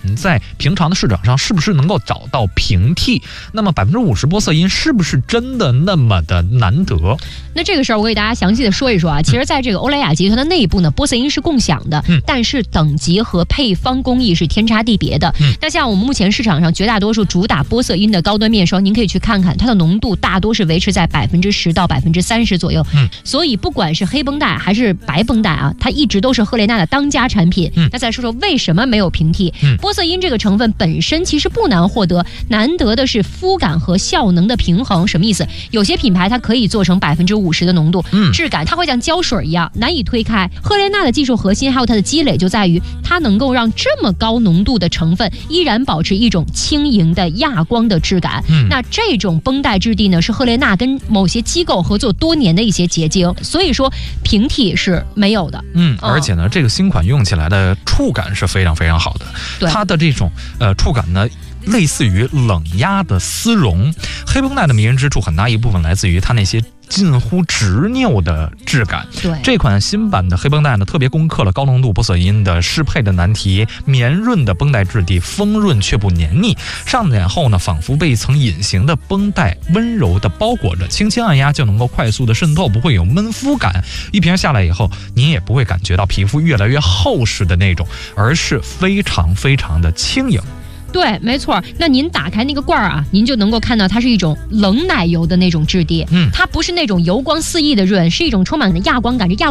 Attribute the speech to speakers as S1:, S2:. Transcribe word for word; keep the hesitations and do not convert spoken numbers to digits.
S1: 们在平常的市场上是不是能够找到平替？那么百分之五十玻色因是不是真的那么的难得？
S2: 那这个事儿我给大家详细的说一说啊。其实在这个欧莱雅集团的内部呢，玻色因是共享的，嗯、但是等级和配方工艺是天差地别的。嗯、那像我们目前市场上绝大多数主打玻色因的高端面霜，您可以去看看，它的浓度大多是维持在百分之十到百分之三十左右。嗯，所以不管是黑绷带还是白绷带啊，它一直都是赫莲娜的当家产品。嗯，那再说说为什么没有平替？嗯，玻色因这个成分本身其实不难获得，难得的是肤感和效能的平衡。什么意思？有些品牌它可以做成百分之五十的浓度，嗯，质感它会像胶水一样难以推开。赫莲娜的技术核心还有它的积累就在于它能够让这么高浓度的成分依然保持一种轻盈的亚光的质感。嗯，那这种绷带质地呢，是赫莲娜跟某些机构合作多年的一些结晶，所以说平替是没有的。
S1: 嗯，而且呢，这个新款用起来的触感是非常非常好的，
S2: 对
S1: 它的这种呃触感呢，类似于冷压的丝绒。黑绷带的迷人之处很大一部分来自于它那些近乎执拗的质感。
S2: 对，
S1: 这款新版的黑绷带呢，特别攻克了高浓度玻色因的适配的难题。绵润的绷带质地，丰润却不黏腻，上脸后呢，仿佛被一层隐形的绷带温柔的包裹着，轻轻按压就能够快速的渗透，不会有闷肤感。一瓶下来以后，您也不会感觉到皮肤越来越厚实的那种，而是非常非常的轻盈。
S2: 对，没错。那您打开那个罐儿啊，您就能够看到它是一种冷奶油的那种质地，嗯，它不是那种油光四溢的润，是一种充满了亚光感，这亚